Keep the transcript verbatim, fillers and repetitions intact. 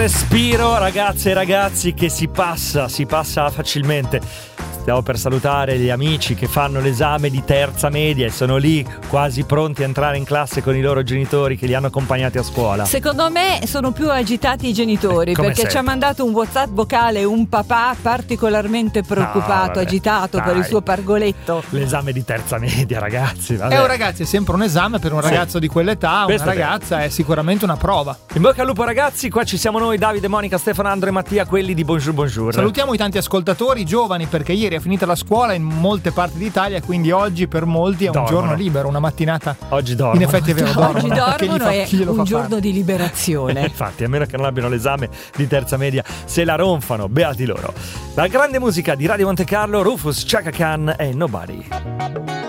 Respiro, ragazze e ragazzi, che si passa, si passa facilmente. Stiamo per salutare gli amici che fanno l'esame di terza media e sono lì quasi pronti a entrare in classe con i loro genitori che li hanno accompagnati a scuola. Secondo me sono più agitati i genitori, Eh, come perché sempre. ci ha mandato un WhatsApp vocale un papà particolarmente preoccupato, No, vabbè, agitato dai. per il suo pargoletto. L'esame di terza media, ragazzi, vabbè. È un ragazzo, è sempre un esame per un Sì. ragazzo di quell'età, Questo una è vero. ragazza è sicuramente una prova. In bocca al lupo, ragazzi, qua ci siamo noi, Davide, Monica, Stefano, Andro e Mattia, quelli di Bonjour Bonjour. Salutiamo i tanti ascoltatori giovani, perché ieri è finita la scuola in molte parti d'Italia, quindi oggi per molti è un Dormono. giorno libero, una mattinata. Oggi dormono. In effetti è vero, dormono. Oggi Che gli dormono fa- è chi glielo un fa giorno fare? di liberazione. Infatti, a meno che non abbiano l'esame di terza media, se la ronfano, beati loro. La grande musica di Radio Monte Carlo, Rufus, Chaka Khan e Nobody.